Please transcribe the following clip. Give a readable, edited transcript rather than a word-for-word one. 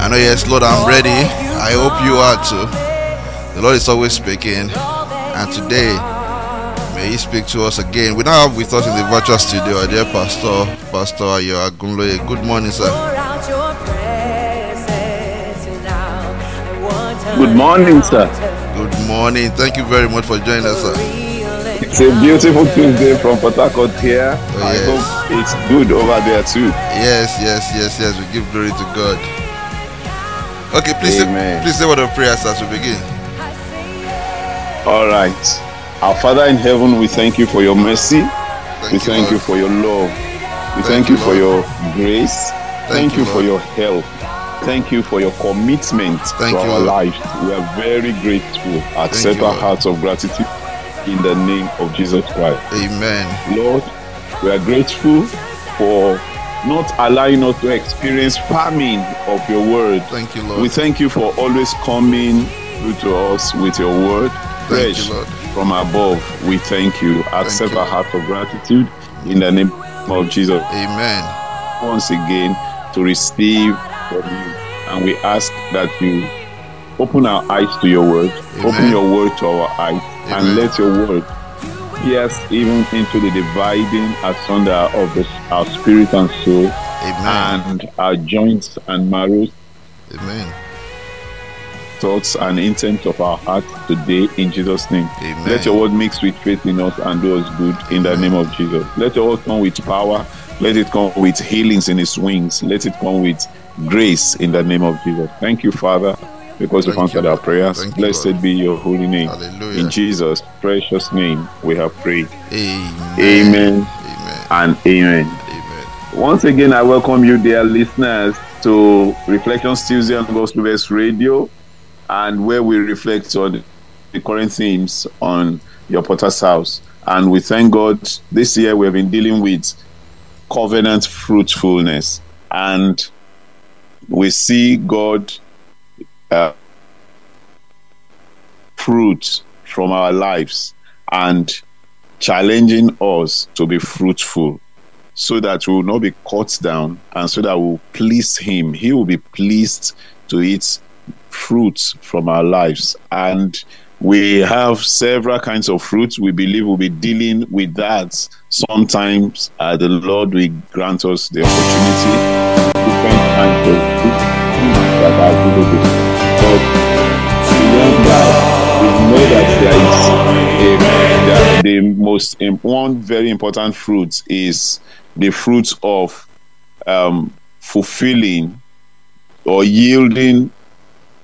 know, yes, Lord, I'm ready. I hope you are too. The Lord is always speaking, and today, may He speak to us again. We now have with us in the virtual studio our dear Pastor Ayo Agunloye. Good morning, sir. Good morning, sir. Good morning. Thank you very much for joining us, sir. It's a beautiful Tuesday from Port Harcourt here. Oh, I yes. hope it's good over there too. Yes. We give glory to God. Okay, please say what of prayers as we begin. All right. Our Father in heaven, we thank you for your mercy. We thank you for your love. We thank you for your grace. Thank you for your help. Thank you for your commitment to our lives. We are very grateful. Accept our hearts of gratitude in the name of Jesus Christ. Amen. Lord, we are grateful for not allowing us to experience famine of your word. Thank you, Lord. We thank you for always coming through to us with your word. Fresh from above. We thank you. Accept our heart of gratitude in the name of Jesus. Amen. Once again, to receive from you. And we ask that you open our eyes to your word. Amen. Open your word to our eyes. Amen. And let your word pierce even into the dividing asunder of our spirit and soul. Amen. And our joints and marrows. Amen. Thoughts and intent of our heart today in Jesus' name. Amen. Let your word mix with faith in us and do us good in the name of Jesus. Let your word come with power. Let it come with healings in its wings. Let it come with grace in the name of Jesus. Thank you, Father, because you've answered our prayers. Blessed be your holy name. Hallelujah. In Jesus' precious name we have prayed. Amen. Amen. And amen. Once again, I welcome you, dear listeners, to Reflections Tuesday on Gospel Verse Radio, and where we reflect on the current themes on your Potter's House. And we thank God this year we have been dealing with covenant fruitfulness, and we see God fruit from our lives and challenging us to be fruitful so that we will not be cut down, and so that we will please Him. He will be pleased to eat fruits from our lives. And we have several kinds of fruits. We believe we'll be dealing with that. Sometimes the Lord will grant us the opportunity, different kinds of fruits that are available. But beyond that, we know that one very important fruit is the fruit of fulfilling or yielding